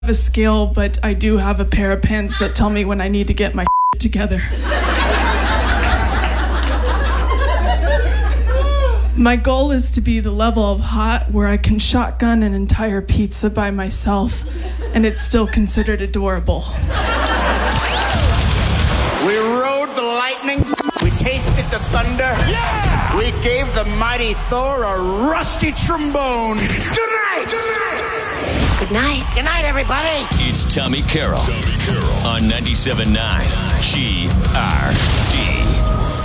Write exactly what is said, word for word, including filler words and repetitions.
a scale, but I do have a pair of pens that tell me when I need to get my together. My goal is to be the level of hot where I can shotgun an entire pizza by myself and it's still considered adorable. We rode the lightning. We tasted the thunder. Yeah! We gave the mighty Thor a rusty trombone. Good night! Good night! Good night. Good night, everybody. It's Tommy Carroll, Tommy Carroll. On ninety-seven point nine G R D.